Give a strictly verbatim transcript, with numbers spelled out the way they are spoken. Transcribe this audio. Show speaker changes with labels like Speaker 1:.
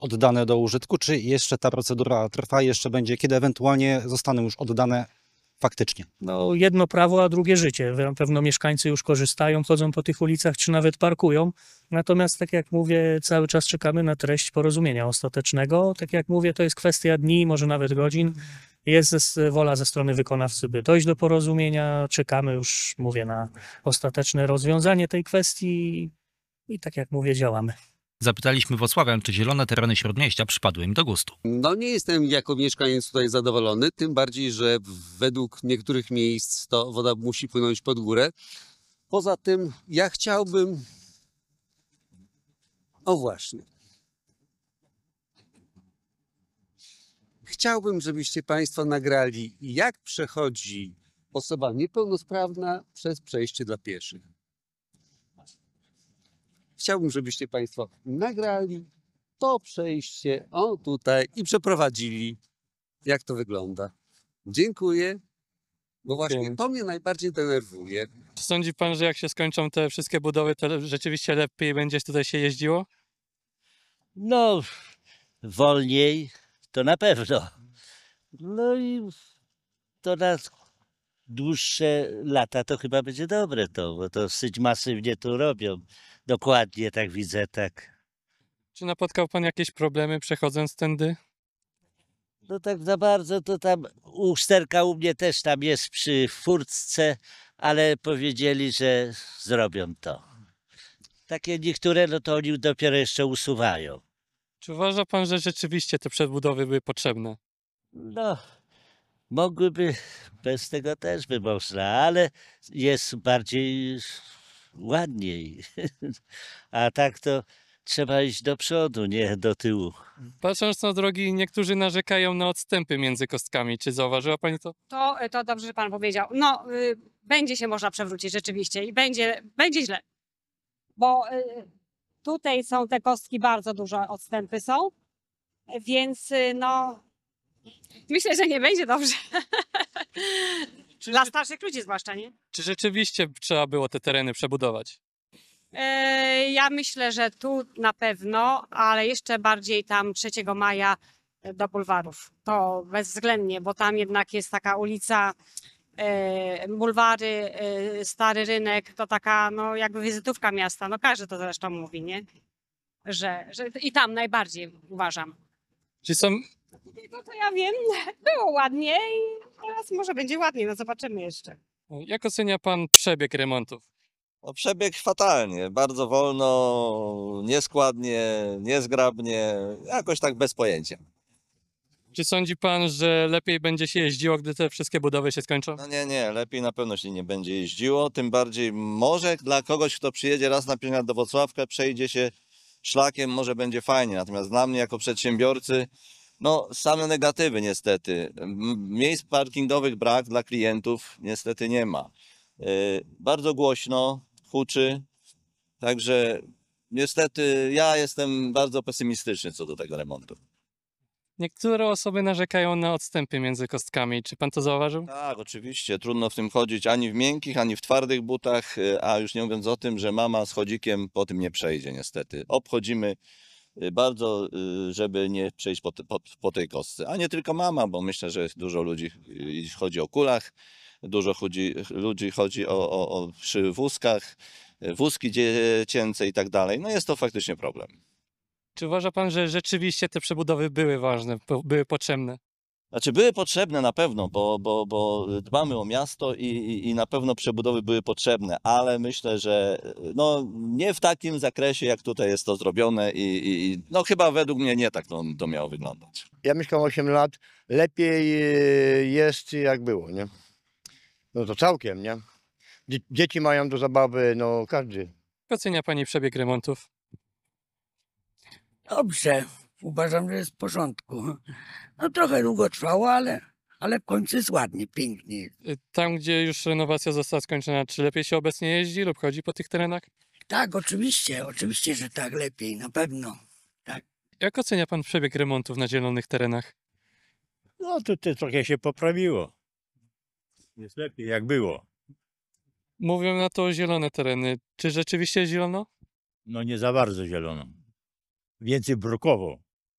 Speaker 1: oddane do użytku, czy jeszcze ta procedura trwa, jeszcze będzie, kiedy ewentualnie zostaną już oddane faktycznie?
Speaker 2: No, jedno prawo, a drugie życie. Na pewno mieszkańcy już korzystają, chodzą po tych ulicach, czy nawet parkują. Natomiast, tak jak mówię, cały czas czekamy na treść porozumienia ostatecznego. Tak jak mówię, to jest kwestia dni, może nawet godzin. Jest zes- wola ze strony wykonawcy, by dojść do porozumienia. Czekamy już, mówię, na ostateczne rozwiązanie tej kwestii i tak jak mówię, działamy.
Speaker 3: Zapytaliśmy Włocławian, czy zielone tereny Śródmieścia przypadły im do gustu.
Speaker 4: No nie jestem jako mieszkaniec tutaj zadowolony, tym bardziej, że według niektórych miejsc to woda musi płynąć pod górę. Poza tym ja chciałbym... O właśnie. Chciałbym, żebyście Państwo nagrali, jak przechodzi osoba niepełnosprawna przez przejście dla pieszych. Chciałbym, żebyście Państwo nagrali to przejście, o tutaj, i przeprowadzili, jak to wygląda. Dziękuję, bo właśnie to mnie najbardziej denerwuje.
Speaker 5: Czy sądzi pan, że jak się skończą te wszystkie budowy, to rzeczywiście lepiej będzie tutaj się jeździło?
Speaker 6: No, wolniej to na pewno. No i to na dłuższe lata to chyba będzie dobre to, bo to dosyć masywnie to robią. Dokładnie tak widzę, tak.
Speaker 5: Czy napotkał pan jakieś problemy przechodząc tędy?
Speaker 6: No tak za bardzo to tam usterka u mnie też tam jest przy furtce, ale powiedzieli, że zrobią to. Takie niektóre, no to oni dopiero jeszcze usuwają.
Speaker 5: Czy uważa pan, że rzeczywiście te przebudowy były potrzebne?
Speaker 6: No, mogłyby, bez tego też by można, ale jest bardziej ładniej. A tak to trzeba iść do przodu, nie do tyłu.
Speaker 5: Patrząc na drogi, niektórzy narzekają na odstępy między kostkami. Czy zauważyła pani to?
Speaker 7: To, to dobrze, że pan powiedział. No, y, będzie się można przewrócić rzeczywiście i będzie, będzie źle. Bo y, tutaj są te kostki, bardzo duże odstępy są, więc y, no, myślę, że nie będzie dobrze.
Speaker 5: Czy,
Speaker 7: Dla starszych ludzi zwłaszcza, nie?
Speaker 5: czy rzeczywiście trzeba było te tereny przebudować?
Speaker 7: E, ja myślę, że tu na pewno, ale jeszcze bardziej tam trzeciego maja do bulwarów. To bezwzględnie, bo tam jednak jest taka ulica, e, bulwary, e, Stary Rynek, to taka no jakby wizytówka miasta. No każdy to zresztą mówi, nie? Że, że i tam najbardziej uważam.
Speaker 5: Czy są,
Speaker 7: No to ja wiem, było ładnie i teraz może będzie ładniej, no zobaczymy jeszcze.
Speaker 5: jak ocenia pan przebieg remontów?
Speaker 8: No, przebieg fatalnie, bardzo wolno, nieskładnie, niezgrabnie, jakoś tak bez pojęcia.
Speaker 5: Czy sądzi pan, że lepiej będzie się jeździło, gdy te wszystkie budowy się skończą?
Speaker 8: No nie, nie, lepiej na pewno się nie będzie jeździło, tym bardziej może dla kogoś, kto przyjedzie raz na przykład do Włocławka, przejdzie się szlakiem, może będzie fajnie, natomiast dla mnie jako przedsiębiorcy, no same negatywy niestety. M- Miejsc parkingowych brak, dla klientów niestety nie ma. Yy, bardzo głośno, huczy, także niestety ja jestem bardzo pesymistyczny co do tego remontu.
Speaker 5: Niektóre osoby narzekają na odstępy między kostkami. Czy pan to zauważył?
Speaker 8: Tak, oczywiście, trudno w tym chodzić ani w miękkich, ani w twardych butach, y, a już nie mówiąc o tym, że mama z chodzikiem po tym nie przejdzie niestety. Obchodzimy y, bardzo, y, żeby nie przejść po, te- po, po tej kostce. A nie tylko mama, bo myślę, że dużo ludzi y, chodzi o kulach, dużo chodzi, ludzi chodzi o, o, o przy wózkach, y, wózki dziecięce i tak dalej. No jest to faktycznie problem.
Speaker 5: Czy uważa pan, że rzeczywiście te przebudowy były ważne, po- były potrzebne?
Speaker 8: Znaczy były potrzebne na pewno, bo, bo, bo dbamy o miasto i, i, i na pewno przebudowy były potrzebne, ale myślę, że no, nie w takim zakresie, jak tutaj jest to zrobione i, i i, no chyba według mnie nie tak to, to miało wyglądać.
Speaker 9: Ja mieszkam osiem lat, lepiej e, jest jak było, nie? No to całkiem, nie? Dzie- Dzieci mają do zabawy, no każdy.
Speaker 5: Jak ocenia pani przebieg remontów?
Speaker 10: Dobrze, uważam, że jest w porządku. No trochę długo trwało, ale, ale w końcu jest ładnie, pięknie.
Speaker 5: Y, Tam, gdzie już renowacja została skończona, czy lepiej się obecnie jeździ lub chodzi po tych terenach?
Speaker 10: Tak, oczywiście, oczywiście, że tak lepiej, na pewno.
Speaker 5: Jak ocenia pan przebieg remontów na zielonych terenach?
Speaker 11: No tutaj trochę się poprawiło. Jest lepiej jak było.
Speaker 5: Mówią na to zielone tereny. Czy rzeczywiście jest zielono?
Speaker 11: No nie za bardzo zielono. Więcej brukowo.